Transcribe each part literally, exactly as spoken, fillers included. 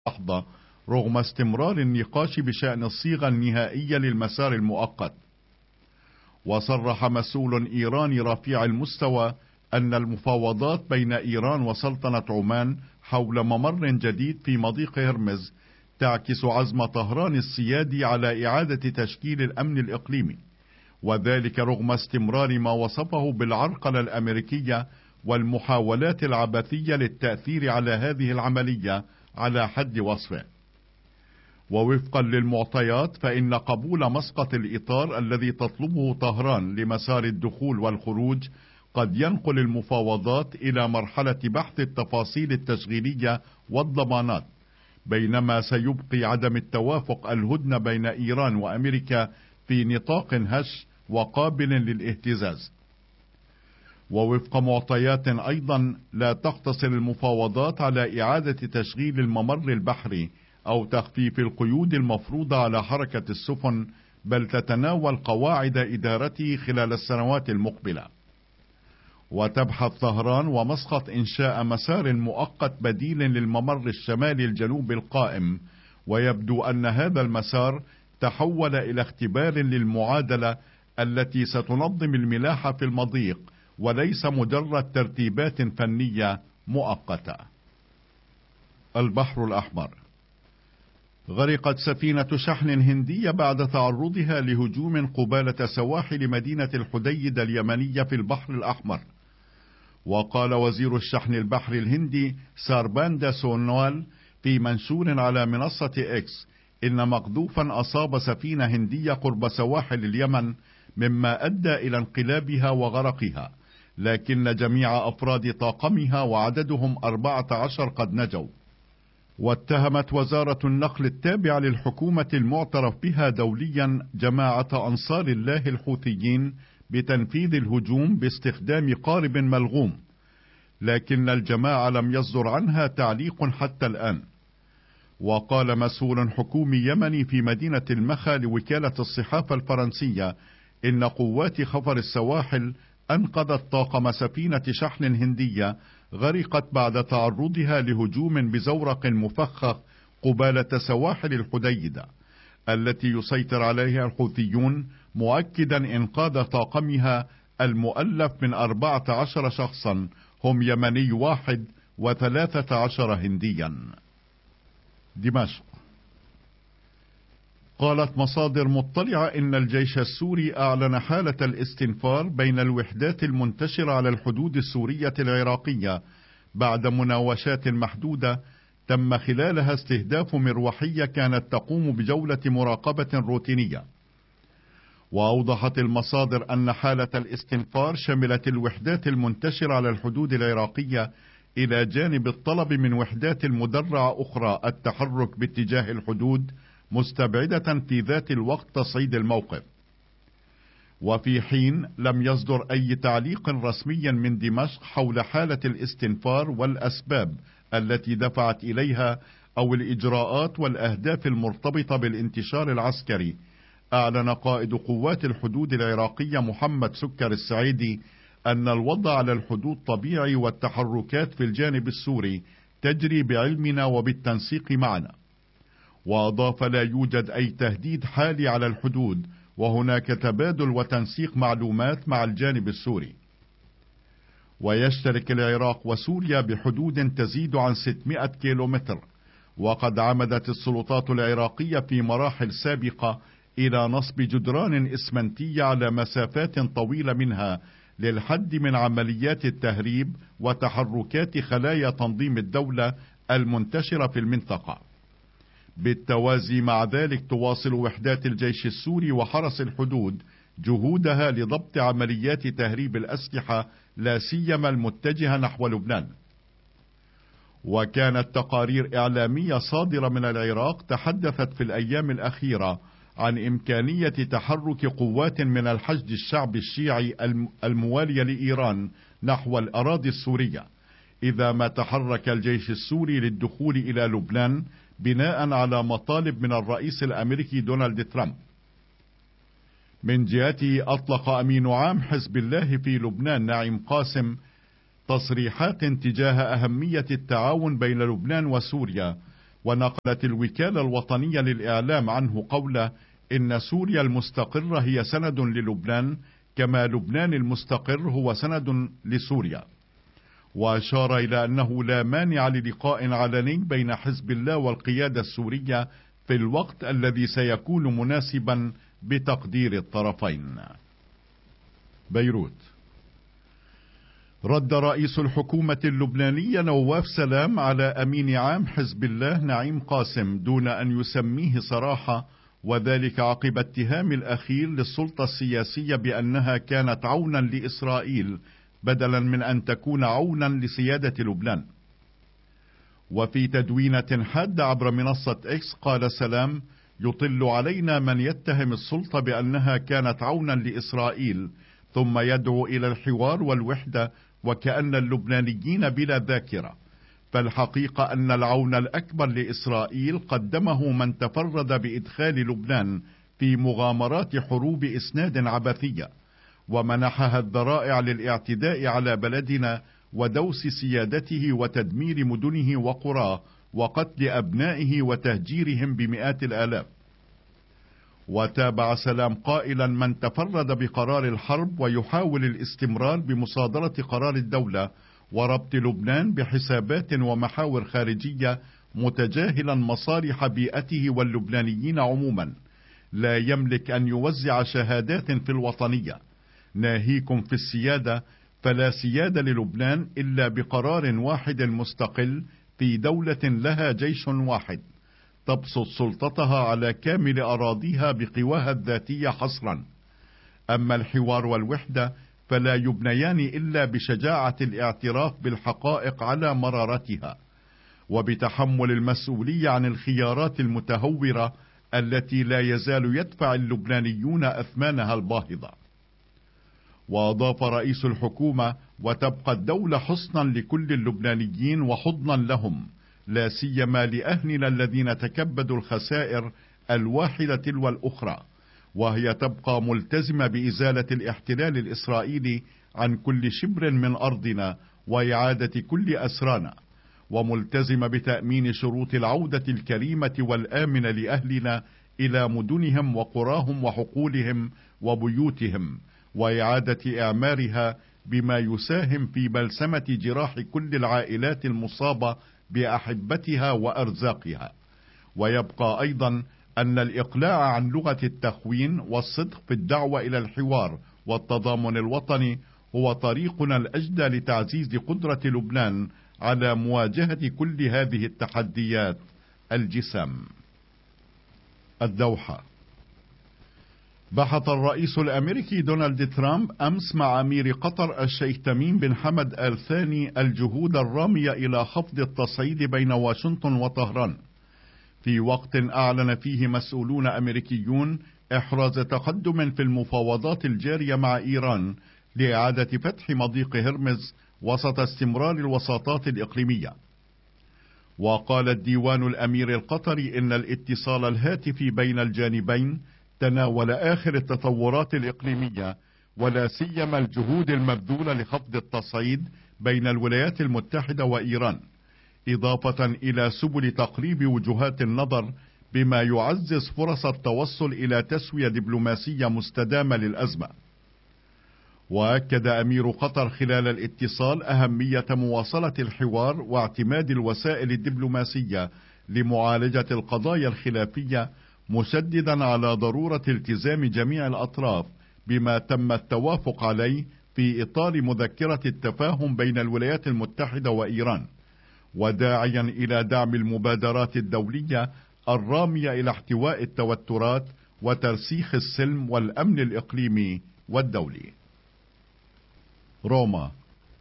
لحظة رغم استمرار النقاش بشأن الصيغة النهائية للمسار المؤقت. وصرح مسؤول إيراني رفيع المستوى أن المفاوضات بين إيران وسلطنة عمان حول ممر جديد في مضيق هرمز تعكس عزم طهران السيادي على إعادة تشكيل الأمن الإقليمي، وذلك رغم استمرار ما وصفه بالعرقلة الأمريكية والمحاولات العبثية للتأثير على هذه العملية على حد وصفه. ووفقا للمعطيات فإن قبول مسقط الإطار الذي تطلبه طهران لمسار الدخول والخروج قد ينقل المفاوضات إلى مرحلة بحث التفاصيل التشغيلية والضمانات، بينما سيبقي عدم التوافق الهدنة بين إيران وأمريكا في نطاق هش وقابل للاهتزاز. ووفق معطيات أيضا لا تقتصر المفاوضات على إعادة تشغيل الممر البحري أو تخفيف القيود المفروضة على حركة السفن، بل تتناول قواعد إدارته خلال السنوات المقبلة. وتبحث طهران ومسقط إنشاء مسار مؤقت بديل للممر الشمالي الجنوبي القائم، ويبدو أن هذا المسار تحول إلى اختبار للمعادلة التي ستنظم الملاحة في المضيق، وليس مجرد ترتيبات فنية مؤقتة. البحر الأحمر. غرقت سفينة شحن هندية بعد تعرضها لهجوم قبالة سواحل مدينة الحديدة اليمنية في البحر الأحمر. وقال وزير الشحن البحري الهندي سارباندا سونوال في منشور على منصة إكس إن مقذوفا أصاب سفينة هندية قرب سواحل اليمن، مما أدى إلى انقلابها وغرقها، لكن جميع أفراد طاقمها وعددهم أربعة عشر قد نجوا. واتهمت وزارة النقل التابعة للحكومة المعترف بها دوليا جماعة أنصار الله الحوثيين بتنفيذ الهجوم باستخدام قارب ملغوم، لكن الجماعة لم يصدر عنها تعليق حتى الآن. وقال مسؤول حكومي يمني في مدينة المخا لوكالة الصحافة الفرنسية إن قوات خفر السواحل أنقذت طاقم سفينة شحن هندية غرقت بعد تعرضها لهجوم بزورق مفخخ قبالة سواحل الحديدة التي يسيطر عليها الحوثيون، مؤكدا إنقاذ طاقمها المؤلف من أربعة عشر شخصا هم يمني واحد وثلاثة عشر هنديا. دمشق. قالت مصادر مطلعة إن الجيش السوري أعلن حالة الاستنفار بين الوحدات المنتشرة على الحدود السورية العراقية بعد مناوشات محدودة تم خلالها استهداف مروحية كانت تقوم بجولة مراقبة روتينية. وأوضحت المصادر أن حالة الاستنفار شملت الوحدات المنتشرة على الحدود العراقية إلى جانب الطلب من وحدات مدرعة أخرى التحرك باتجاه الحدود، مستبعدة في ذات الوقت تصعيد الموقف. وفي حين لم يصدر أي تعليق رسمي من دمشق حول حالة الاستنفار والأسباب التي دفعت إليها أو الإجراءات والأهداف المرتبطة بالانتشار العسكري، أعلن قائد قوات الحدود العراقية محمد سكر السعيدي أن الوضع على الحدود طبيعي والتحركات في الجانب السوري تجري بعلمنا وبالتنسيق معنا. وأضاف لا يوجد أي تهديد حالي على الحدود، وهناك تبادل وتنسيق معلومات مع الجانب السوري. ويشترك العراق وسوريا بحدود تزيد عن ستمائة كيلومتر، وقد عمدت السلطات العراقية في مراحل سابقة إلى نصب جدران إسمنتية على مسافات طويلة منها للحد من عمليات التهريب وتحركات خلايا تنظيم الدولة المنتشرة في المنطقة. بالتوازي مع ذلك تواصل وحدات الجيش السوري وحرس الحدود جهودها لضبط عمليات تهريب الأسلحة لا سيما المتجهة نحو لبنان. وكانت تقارير إعلامية صادرة من العراق تحدثت في الأيام الأخيرة عن إمكانية تحرك قوات من الحشد الشعبي الشيعي الموالية لإيران نحو الأراضي السورية إذا ما تحرك الجيش السوري للدخول إلى لبنان بناء على مطالب من الرئيس الأمريكي دونالد ترامب. من جهته أطلق أمين عام حزب الله في لبنان نعيم قاسم تصريحات تجاه أهمية التعاون بين لبنان وسوريا، ونقلت الوكالة الوطنية للإعلام عنه قوله: إن سوريا المستقرة هي سند للبنان، كما لبنان المستقر هو سند لسوريا. وأشار إلى أنه لا مانع للقاء علني بين حزب الله والقيادة السورية في الوقت الذي سيكون مناسبا بتقدير الطرفين. بيروت. رد رئيس الحكومة اللبنانية نواف سلام على أمين عام حزب الله نعيم قاسم دون أن يسميه صراحة، وذلك عقب اتهام الأخير للسلطة السياسية بأنها كانت عونا لإسرائيل بدلا من أن تكون عونا لسيادة لبنان. وفي تدوينة حادة عبر منصة إكس قال سلام: يطل علينا من يتهم السلطة بأنها كانت عونا لإسرائيل ثم يدعو إلى الحوار والوحدة وكأن اللبنانيين بلا ذاكرة، فالحقيقة أن العون الأكبر لإسرائيل قدمه من تفرد بإدخال لبنان في مغامرات حروب إسناد عبثية، ومنحها الذرائع للاعتداء على بلدنا ودوس سيادته وتدمير مدنه وقراه وقتل أبنائه وتهجيرهم بمئات الآلاف. وتابع سلام قائلا: من تفرد بقرار الحرب ويحاول الاستمرار بمصادرة قرار الدولة وربط لبنان بحسابات ومحاور خارجية متجاهلا مصالح بيئته واللبنانيين عموما، لا يملك أن يوزع شهادات في الوطنية. ناهيكم في السيادة، فلا سيادة للبنان إلا بقرار واحد مستقل في دولة لها جيش واحد تبسط سلطتها على كامل أراضيها بقواها الذاتية حصرا. أما الحوار والوحدة فلا يبنيان إلا بشجاعة الاعتراف بالحقائق على مرارتها، وبتحمل المسؤولية عن الخيارات المتهورة التي لا يزال يدفع اللبنانيون أثمانها الباهظة. وأضاف رئيس الحكومة: وتبقى الدولة حصنا لكل اللبنانيين وحضنا لهم، لا سيما لأهلنا الذين تكبدوا الخسائر الواحدة تلو الأخرى، وهي تبقى ملتزمة بإزالة الاحتلال الإسرائيلي عن كل شبر من أرضنا وإعادة كل أسرانا، وملتزمة بتأمين شروط العودة الكريمة والآمنة لأهلنا إلى مدنهم وقراهم وحقولهم وبيوتهم، وإعادة إعمارها بما يساهم في بلسمة جراح كل العائلات المصابة بأحبتها وأرزاقها. ويبقى أيضا أن الإقلاع عن لغة التخوين والصدق في الدعوة إلى الحوار والتضامن الوطني هو طريقنا الأجدى لتعزيز قدرة لبنان على مواجهة كل هذه التحديات الجسام. الدوحة. بحث الرئيس الأمريكي دونالد ترامب أمس مع أمير قطر الشيخ تميم بن حمد آل ثاني الجهود الرامية إلى خفض التصعيد بين واشنطن وطهران، في وقت أعلن فيه مسؤولون أمريكيون إحراز تقدم في المفاوضات الجارية مع إيران لإعادة فتح مضيق هرمز وسط استمرار الوساطات الإقليمية. وقال الديوان الأمير القطري إن الاتصال الهاتفي بين الجانبين تناول آخر التطورات الإقليمية، ولا سيما الجهود المبذولة لخفض التصعيد بين الولايات المتحدة وإيران، إضافة إلى سبل تقريب وجهات النظر بما يعزز فرص التوصل إلى تسوية دبلوماسية مستدامة للأزمة. وأكد أمير قطر خلال الاتصال أهمية مواصلة الحوار واعتماد الوسائل الدبلوماسية لمعالجة القضايا الخلافية، مشددا على ضرورة التزام جميع الأطراف بما تم التوافق عليه في إطار مذكرة التفاهم بين الولايات المتحدة وإيران، وداعيا إلى دعم المبادرات الدولية الرامية إلى احتواء التوترات وترسيخ السلم والأمن الإقليمي والدولي. روما.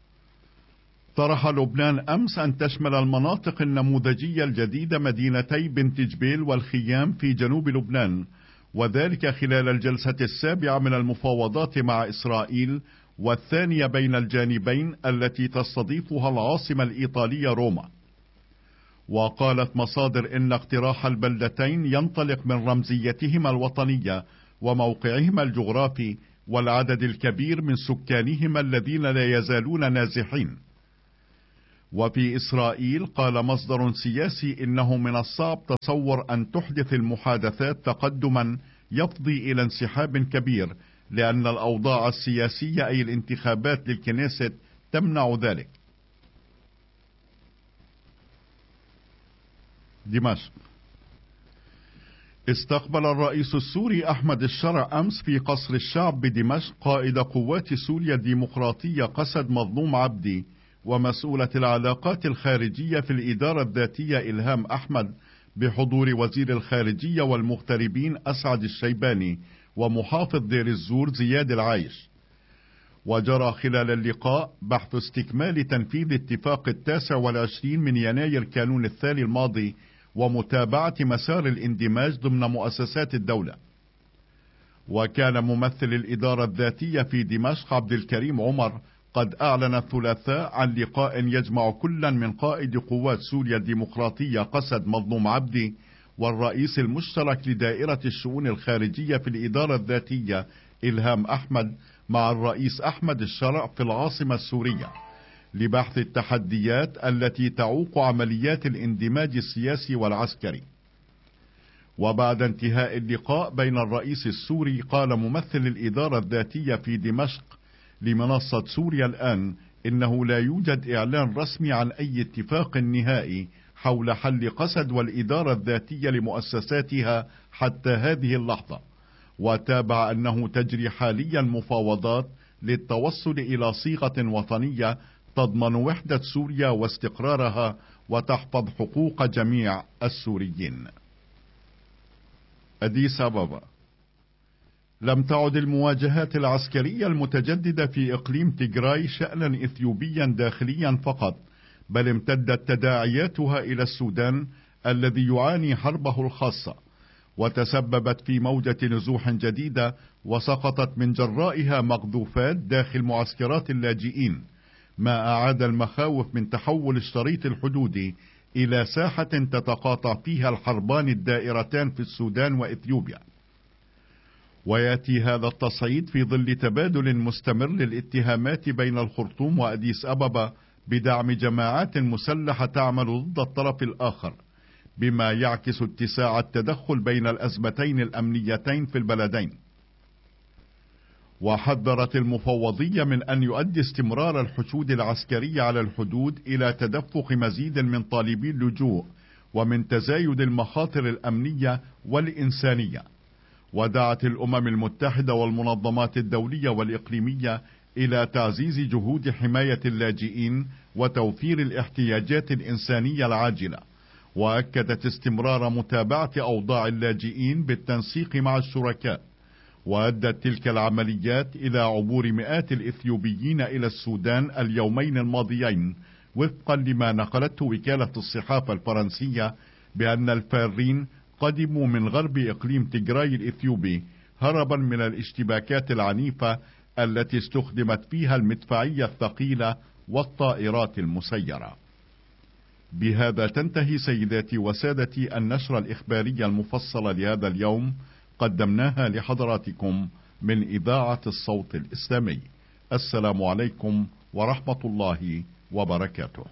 طرح لبنان أمس أن تشمل المناطق النموذجية الجديدة مدينتي بنت جبيل والخيام في جنوب لبنان، وذلك خلال الجلسة السابعة من المفاوضات مع إسرائيل والثانية بين الجانبين التي تستضيفها العاصمة الإيطالية روما. وقالت مصادر إن اقتراح البلدتين ينطلق من رمزيتهما الوطنية وموقعهما الجغرافي والعدد الكبير من سكانهما الذين لا يزالون نازحين. وفي إسرائيل قال مصدر سياسي إنه من الصعب تصور أن تحدث المحادثات تقدما يفضي إلى انسحاب كبير، لأن الأوضاع السياسية أي الانتخابات للكنيست تمنع ذلك. دمشق. استقبل الرئيس السوري أحمد الشرع أمس في قصر الشعب بدمشق قائد قوات سوريا الديمقراطية قسد مظلوم عبدي ومسؤولة العلاقات الخارجية في الإدارة الذاتية إلهام أحمد، بحضور وزير الخارجية والمغتربين أسعد الشيباني ومحافظ دير الزور زياد العايش. وجرى خلال اللقاء بحث استكمال تنفيذ اتفاق التاسع والعشرين من يناير كانون الثاني الماضي ومتابعة مسار الاندماج ضمن مؤسسات الدولة. وكان ممثل الإدارة الذاتية في دمشق عبد الكريم عمر قد أعلن الثلاثاء عن لقاء يجمع كلا من قائد قوات سوريا الديمقراطية قسد مظلوم عبدي والرئيس المشترك لدائرة الشؤون الخارجية في الإدارة الذاتية إلهام أحمد مع الرئيس أحمد الشرع في العاصمة السورية لبحث التحديات التي تعوق عمليات الاندماج السياسي والعسكري. وبعد انتهاء اللقاء بين الرئيس السوري قال ممثل الإدارة الذاتية في دمشق لمنصة سوريا الآن إنه لا يوجد إعلان رسمي عن أي اتفاق نهائي حول حل قسد والإدارة الذاتية لمؤسساتها حتى هذه اللحظة. وتابع أنه تجري حاليا مفاوضات للتوصل إلى صيغة وطنية تضمن وحدة سوريا واستقرارها وتحفظ حقوق جميع السوريين. أديس أبابا. لم تعد المواجهات العسكرية المتجددة في إقليم تيغراي شأنا إثيوبيا داخليا فقط، بل امتدت تداعياتها إلى السودان الذي يعاني حربه الخاصة، وتسببت في موجة نزوح جديدة وسقطت من جرائها مقذوفات داخل معسكرات اللاجئين، ما أعاد المخاوف من تحول الشريط الحدودي إلى ساحة تتقاطع فيها الحربان الدائرتان في السودان وإثيوبيا. ويأتي هذا التصعيد في ظل تبادل مستمر للاتهامات بين الخرطوم وأديس أبابا بدعم جماعات مسلحة تعمل ضد الطرف الآخر، بما يعكس اتساع التدخل بين الأزمتين الأمنيتين في البلدين. وحذرت المفوضية من أن يؤدي استمرار الحشود العسكري على الحدود إلى تدفق مزيد من طالبي اللجوء ومن تزايد المخاطر الأمنية والإنسانية. ودعت الأمم المتحدة والمنظمات الدولية والإقليمية إلى تعزيز جهود حماية اللاجئين وتوفير الاحتياجات الإنسانية العاجلة، وأكدت استمرار متابعة أوضاع اللاجئين بالتنسيق مع الشركاء. وأدت تلك العمليات إلى عبور مئات الإثيوبيين إلى السودان اليومين الماضيين، وفقا لما نقلته وكالة الصحافة الفرنسية بأن الفارين قدموا من غرب إقليم تيغراي الإثيوبي هربا من الاشتباكات العنيفة التي استخدمت فيها المدفعية الثقيلة والطائرات المسيرة. بهذا تنتهي سيداتي وسادتي النشرة الإخبارية المفصلة لهذا اليوم، قدمناها لحضراتكم من إذاعة الصوت الإسلامي. السلام عليكم ورحمة الله وبركاته.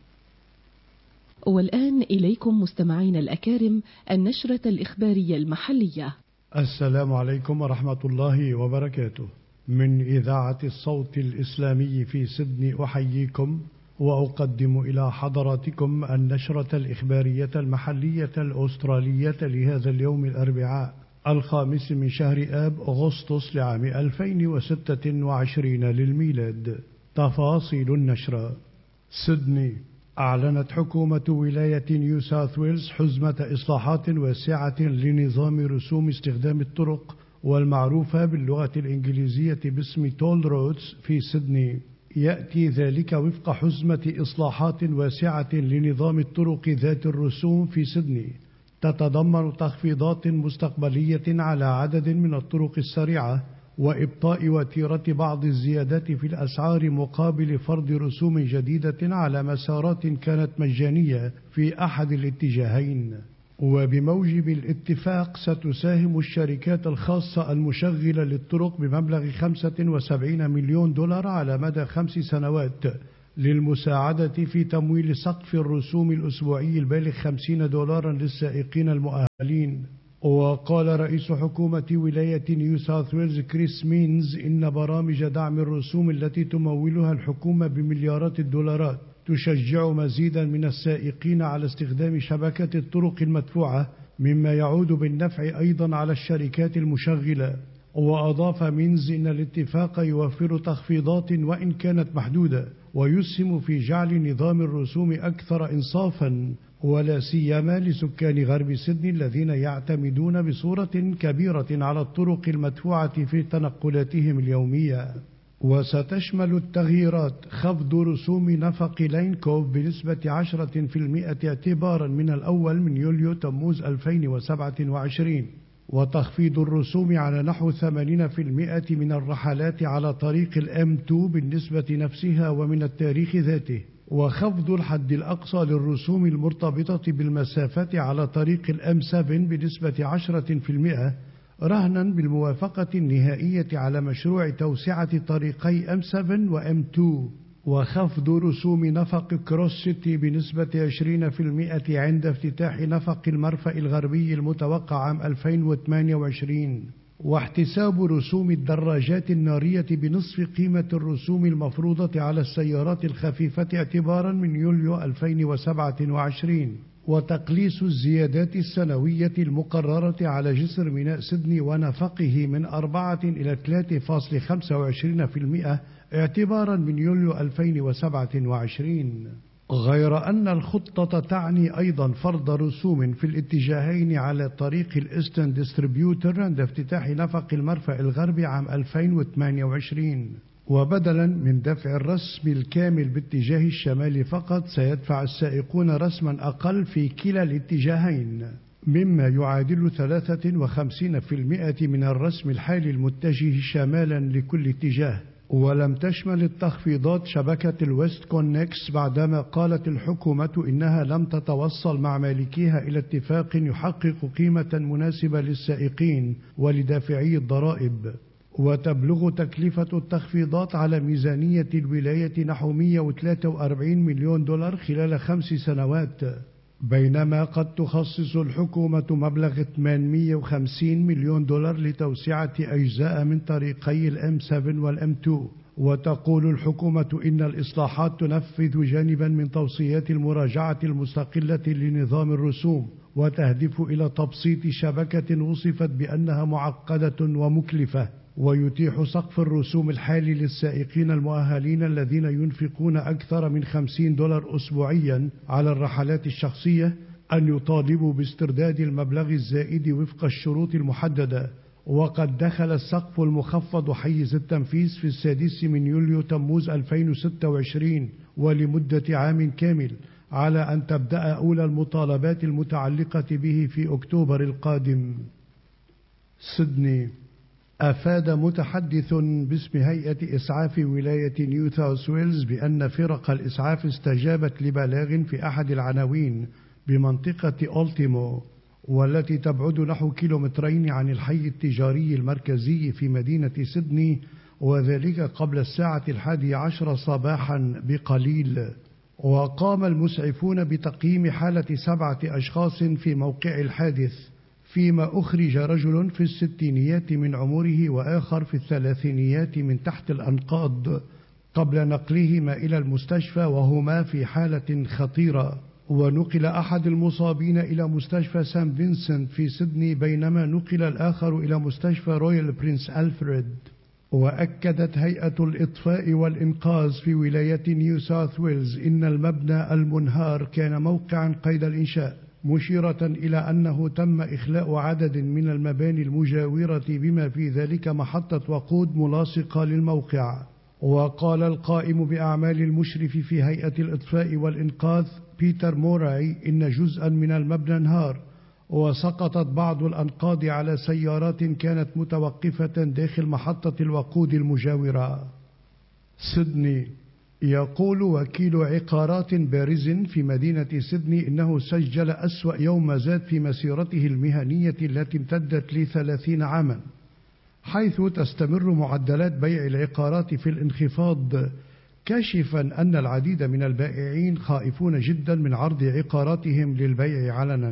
والآن إليكم مستمعين الأكارم النشرة الإخبارية المحلية. السلام عليكم ورحمة الله وبركاته. من إذاعة الصوت الإسلامي في سيدني أحييكم وأقدم إلى حضراتكم النشرة الإخبارية المحلية الأسترالية لهذا اليوم الأربعاء الخامس من شهر آب أغسطس لعام ألفين وستة وعشرين للميلاد. تفاصيل النشرة. سيدني. أعلنت حكومة ولاية نيو ساوث ويلز حزمة إصلاحات واسعة لنظام رسوم استخدام الطرق والمعروفة باللغة الإنجليزية باسم تول رودز في سيدني. يأتي ذلك وفق حزمة إصلاحات واسعة لنظام الطرق ذات الرسوم في سيدني، تتضمن تخفيضات مستقبلية على عدد من الطرق السريعة وإبطاء وتيرة بعض الزيادات في الأسعار مقابل فرض رسوم جديدة على مسارات كانت مجانية في أحد الاتجاهين. وبموجب الاتفاق ستساهم الشركات الخاصة المشغلة للطرق بمبلغ خمسة وسبعين مليون دولار على مدى خمس سنوات للمساعدة في تمويل سقف الرسوم الأسبوعي البالغ خمسين دولارا للسائقين المؤهلين. وقال رئيس حكومة ولاية نيو ساوث ويلز كريس مينز إن برامج دعم الرسوم التي تمولها الحكومة بمليارات الدولارات تشجع مزيدا من السائقين على استخدام شبكة الطرق المدفوعة، مما يعود بالنفع أيضا على الشركات المشغلة. وأضاف مينز إن الاتفاق يوفر تخفيضات وإن كانت محدودة، ويسهم في جعل نظام الرسوم أكثر إنصافا، ولا سيما لسكان غرب سيدني الذين يعتمدون بصورة كبيرة على الطرق المدفوعة في تنقلاتهم اليومية. وستشمل التغييرات خفض رسوم نفق لين كوف بنسبة عشرة بالمئة اعتبارا من الأول من يوليو تموز ألفين وسبعة وعشرين، وتخفيض الرسوم على نحو ثمانين بالمئة من الرحلات على طريق الإم اثنين بالنسبة نفسها ومن التاريخ ذاته، وخفض الحد الأقصى للرسوم المرتبطة بالمسافات على طريق الإم سبعة بنسبة عشرة بالمئة رهنا بالموافقة النهائية على مشروع توسعة طريقي إم سبعة وإم اثنين، وخفض رسوم نفق كروس سيتي بنسبة عشرين بالمئة عند افتتاح نفق المرفأ الغربي المتوقع عام ألفين وثمانية وعشرين، واحتساب رسوم الدراجات النارية بنصف قيمة الرسوم المفروضة على السيارات الخفيفة اعتبارا من يوليو ألفين وسبعة وعشرين، وتقليص الزيادات السنوية المقررة على جسر ميناء سيدني ونفقه من أربعة إلى ثلاثة فاصلة خمسة وعشرين بالمئة اعتبارا من يوليو ألفين وسبعة وعشرين. غير أن الخطة تعني أيضا فرض رسوم في الاتجاهين على طريق الإيسترن ديستريبيوتر عند افتتاح نفق المرفأ الغربي عام ألفين وثمانية وعشرين، وبدلا من دفع الرسم الكامل باتجاه الشمال فقط سيدفع السائقون رسما أقل في كلا الاتجاهين، مما يعادل ثلاثة وخمسين بالمئة من الرسم الحالي المتجه شمالا لكل اتجاه. ولم تشمل التخفيضات شبكة الويست كونكس بعدما قالت الحكومة إنها لم تتوصل مع مالكيها إلى اتفاق يحقق قيمة مناسبة للسائقين ولدافعي الضرائب. وتبلغ تكلفة التخفيضات على ميزانية الولاية نحو مئة وثلاثة وأربعين مليون دولار خلال خمس سنوات، بينما قد تخصص الحكومة مبلغ ثمانمئة وخمسين مليون دولار لتوسعة أجزاء من طريقي الإم سبعة والإم اثنين. وتقول الحكومة إن الإصلاحات تنفذ جانبا من توصيات المراجعة المستقلة لنظام الرسوم، وتهدف إلى تبسيط شبكة وصفت بأنها معقدة ومكلفة، ويتيح سقف الرسوم الحالي للسائقين المؤهلين الذين ينفقون أكثر من خمسين دولار أسبوعيا على الرحلات الشخصية أن يطالبوا باسترداد المبلغ الزائد وفق الشروط المحددة. وقد دخل السقف المخفض حيز التنفيذ في السادس من يوليو تموز ألفين وستة وعشرين ولمدة عام كامل، على أن تبدأ أولى المطالبات المتعلقة به في أكتوبر القادم. سيدني. أفاد متحدث باسم هيئة إسعاف ولاية نيو ساوث ويلز بأن فرق الإسعاف استجابت لبلاغ في أحد العناوين بمنطقة أولتيمو، والتي تبعد نحو كيلومترين عن الحي التجاري المركزي في مدينة سيدني، وذلك قبل الساعة الحادية عشر صباحا بقليل. وقام المسعفون بتقييم حالة سبعة أشخاص في موقع الحادث، فيما أخرج رجل في الستينيات من عمره وآخر في الثلاثينيات من تحت الأنقاض قبل نقلهما إلى المستشفى وهما في حالة خطيرة. ونقل أحد المصابين إلى مستشفى سان فينسنت في سيدني، بينما نقل الآخر إلى مستشفى رويال برنس ألفريد. وأكدت هيئة الإطفاء والإنقاذ في ولاية نيو ساوث ويلز إن المبنى المنهار كان موقعا قيد الإنشاء، مشيرة إلى أنه تم إخلاء عدد من المباني المجاورة بما في ذلك محطة وقود ملاصقة للموقع. وقال القائم بأعمال المشرف في هيئة الإطفاء والإنقاذ بيتر موراي إن جزءا من المبنى انهار، وسقطت بعض الأنقاض على سيارات كانت متوقفة داخل محطة الوقود المجاورة. سيدني. يقول وكيل عقارات بارز في مدينة سيدني إنه سجل أسوأ يوم زاد في مسيرته المهنية التي امتدت لثلاثين عاما، حيث تستمر معدلات بيع العقارات في الانخفاض، كاشفا أن العديد من البائعين خائفون جدا من عرض عقاراتهم للبيع علنا.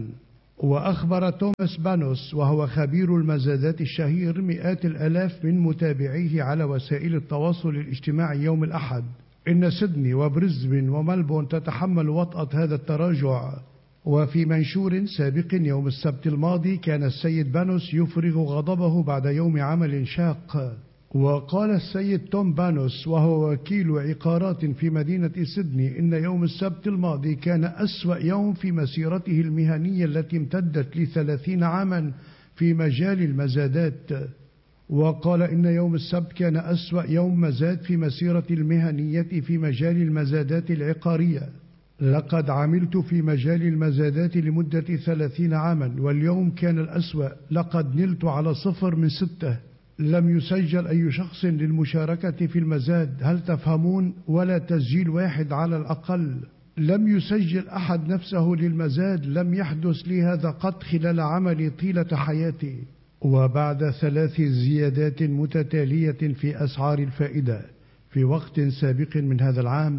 وأخبر توماس بانوس وهو خبير المزادات الشهير مئات الآلاف من متابعيه على وسائل التواصل الاجتماعي يوم الأحد إن سيدني وبريسبن وملبون تتحمل وطأة هذا التراجع. وفي منشور سابق يوم السبت الماضي كان السيد بانوس يفرغ غضبه بعد يوم عمل شاق. وقال السيد توم بانوس وهو وكيل عقارات في مدينة سيدني إن يوم السبت الماضي كان أسوأ يوم في مسيرته المهنية التي امتدت لثلاثين عاما في مجال المزادات. وقال إن يوم السبت كان أسوأ يوم مزاد في مسيرة المهنية في مجال المزادات العقارية. لقد عملت في مجال المزادات لمدة ثلاثين عاما واليوم كان الأسوأ. لقد نلت على صفر من ستة. لم يسجل أي شخص للمشاركة في المزاد، هل تفهمون؟ ولا تسجيل واحد على الأقل. لم يسجل أحد نفسه للمزاد. لم يحدث لي هذا قط خلال عملي طيلة حياتي. وبعد ثلاث زيادات متتالية في أسعار الفائدة في وقت سابق من هذا العام،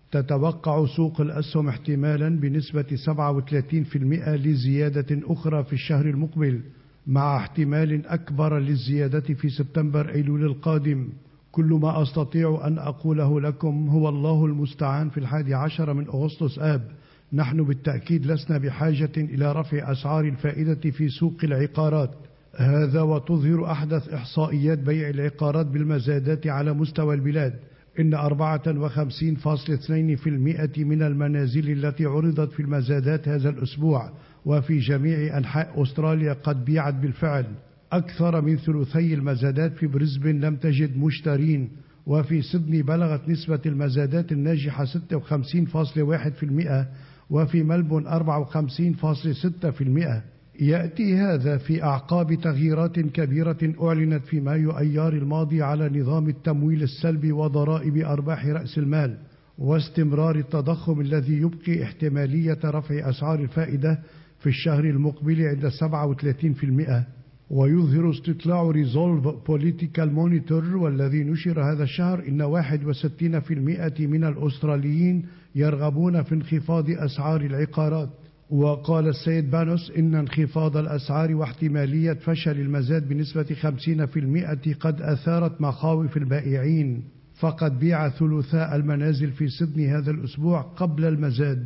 تتوقع سوق الأسهم احتمالا بنسبة سبعة وثلاثين بالمئة لزيادة أخرى في الشهر المقبل، مع احتمال أكبر للزيادة في سبتمبر أيلول القادم. كل ما أستطيع أن أقوله لكم هو الله المستعان. في الحادي عشر من أغسطس آب نحن بالتأكيد لسنا بحاجة إلى رفع أسعار الفائدة في سوق العقارات. هذا وتظهر أحدث إحصائيات بيع العقارات بالمزادات على مستوى البلاد إن أربعة وخمسين فاصلة اثنين بالمئة من المنازل التي عرضت في المزادات هذا الأسبوع وفي جميع أنحاء أستراليا قد بيعت بالفعل. أكثر من ثلثي المزادات في بريسبن لم تجد مشترين، وفي سيدني بلغت نسبة المزادات الناجحة ستة وخمسين فاصلة واحد بالمئة وفي ملبون أربعة وخمسين فاصلة ستة بالمئة. يأتي هذا في أعقاب تغييرات كبيرة أعلنت في مايو أيار الماضي على نظام التمويل السلبي وضرائب أرباح رأس المال، واستمرار التضخم الذي يبقي احتمالية رفع أسعار الفائدة في الشهر المقبل عند سبعة وثلاثين بالمئة. ويظهر استطلاع ريزولف بوليتيكال مونيتور والذي نشر هذا الشهر إن واحد وستين بالمئة من الأستراليين يرغبون في انخفاض أسعار العقارات. وقال السيد بانوس إن انخفاض الأسعار واحتمالية فشل المزاد بنسبة خمسين بالمئة قد أثارت مخاوف البائعين، فقد بيع ثلثاء المنازل في سيدني هذا الأسبوع قبل المزاد.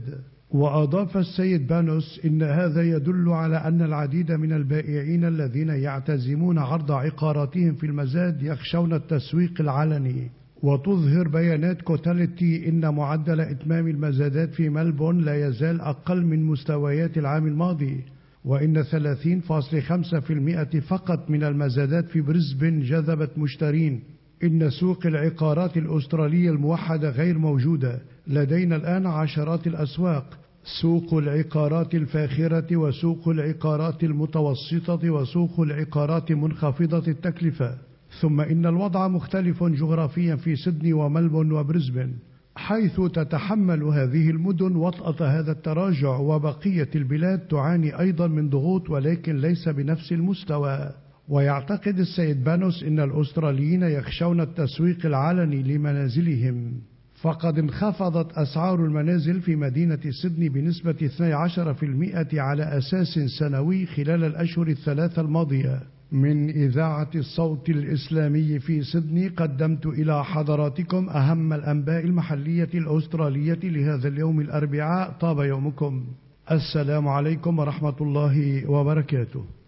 وأضاف السيد بانوس إن هذا يدل على أن العديد من البائعين الذين يعتزمون عرض عقاراتهم في المزاد يخشون التسويق العلني. وتظهر بيانات كوتاليتي إن معدل إتمام المزادات في ملبون لا يزال أقل من مستويات العام الماضي، وإن ثلاثين فاصلة خمسة بالمئة فقط من المزادات في بريسبن جذبت مشترين. إن سوق العقارات الأسترالية الموحدة غير موجودة. لدينا الآن عشرات الأسواق: سوق العقارات الفاخرة، وسوق العقارات المتوسطة، وسوق العقارات منخفضة التكلفة. ثم إن الوضع مختلف جغرافيا في سيدني وملبون وبريسبن، حيث تتحمل هذه المدن وطأة هذا التراجع، وبقية البلاد تعاني أيضا من ضغوط ولكن ليس بنفس المستوى. ويعتقد السيد بانوس إن الأستراليين يخشون التسويق العلني لمنازلهم، فقد انخفضت أسعار المنازل في مدينة سيدني بنسبة اثني عشر بالمئة على أساس سنوي خلال الأشهر الثلاثة الماضية. من إذاعة الصوت الإسلامي في سيدني قدمت إلى حضراتكم أهم الأنباء المحلية الأسترالية لهذا اليوم الأربعاء. طاب يومكم. السلام عليكم ورحمة الله وبركاته.